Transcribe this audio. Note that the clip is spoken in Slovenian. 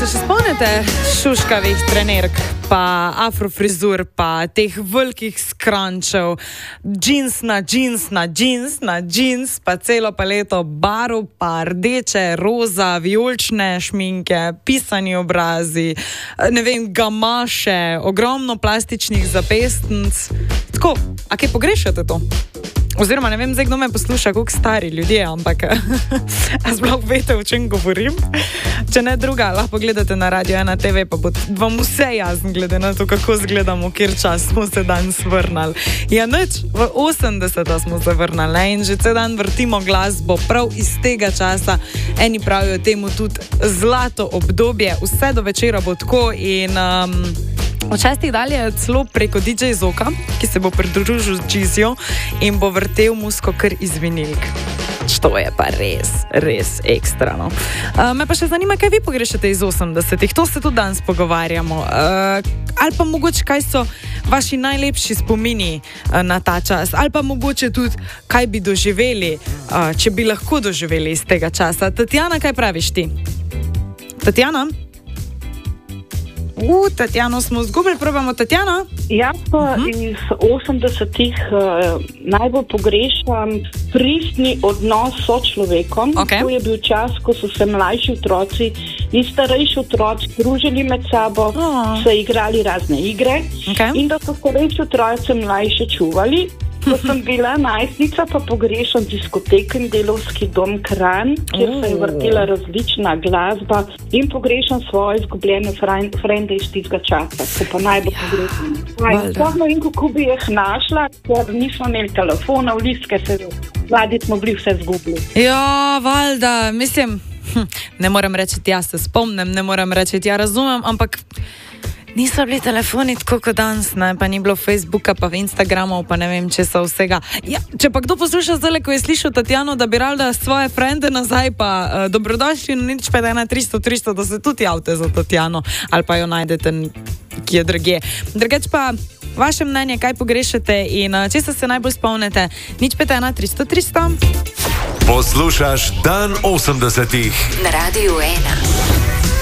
se še spomnite šuškavih trenerk, pa afrofrizur, pa teh velikih skrančev, džins na džins na džins na džins, pa celo paleto barv, pa rdeče, roza, vijolične šminke, pisani obrazi, ne vem, gamaše, ogromno plastičnih zapestnic. Tako, a kaj pogrešate to? Oziroma, ne vem, zdaj kdo me posluša, koliko stari ljudje, ampak a sploh veste, o čem govorim? Če ne druga, lahko gledate na Radio 1 TV, pa bo vam vse jasno, glede na to, kako izgledamo, kjer čas smo se danes vrnali. Ja, nič, v 80-ta smo se vrnali, ne? In že cel dan vrtimo glasbo prav iz tega časa. Eni pravijo temu tudi zlato obdobje, vse do večera bo tako in... Od 6 dalje celo preko DJ Zoka, ki se bo pridružil z Gizijo in bo vrtel muziko kar iz vinilk. To je pa res ekstra, no. Me pa še zanima, kaj vi pogrešate iz 80-ih. To se tudi danes pogovarjamo. Ali pa mogoče, kaj so vaši najlepši spomini na ta čas. Ali pa mogoče tudi, kaj bi doživeli, če bi lahko doživeli iz tega časa. Tatjana, kaj praviš ti? Tatjana? Tatjano smo zgubili, probamo Tatjana. Jaz pa iz 80-ih najbolj pogrešam pristni odnos s sočlovekom. To je bil čas, ko so se mlajši otroci in starejši otroci družili med sabo, se igrali razne igre in da so starejši otroci mlajše čuvali. Ko sem bila najstnica, pa pogrešam diskoteko in delovski dom Kranj, kjer se je vrtela različna glasba in pogrešam svoje izgubljene frende iz tistega časa, ko pa najbolj pogrešam. Spomno in kako bi jih našla, ker nismo imeli telefona, v listke se vladi smo bili vse zgubili. Ja, valjda, mislim, ne moram reči, jaz se spomnim, ne moram reči, ja razumem, ampak... Niso bili telefoni tako kot danes, ne? Pa ni bilo Facebooka, pa Instagramov, pa ne vem, če so vsega. Ja, če pa kdo posluša zdaj, ko je slišal Tatjano, da bi rada svoje frende nazaj, pa dobrodošli na nič 51 300 300, da se tudi javite za Tatjano, ali pa jo najdete kje drugje. Drugač pa vaše mnenje, kaj pogrešate in če se najbolj spomnite, nič 51 300 300. Poslušaš Dan 80-ih na Radio 1.